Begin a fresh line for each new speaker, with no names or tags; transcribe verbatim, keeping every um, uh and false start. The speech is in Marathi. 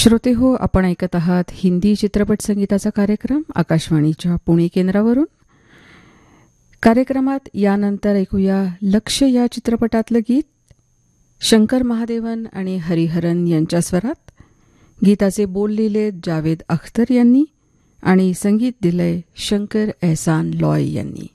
श्रोते हो, आपण ऐकत आहात हिंदी चित्रपट संगीताचा कार्यक्रम आकाशवाणीच्या पुणे केंद्रावरून. कार्यक्रमात यानंतर ऐकूया लक्ष या चित्रपटातलं गीत शंकर महादेवन आणि हरिहरन यांच्या स्वरात. गीताचे बोल लिहिले जावेद अख्तर यांनी आणि संगीत दिलंय शंकर एहसान लॉय यांनी.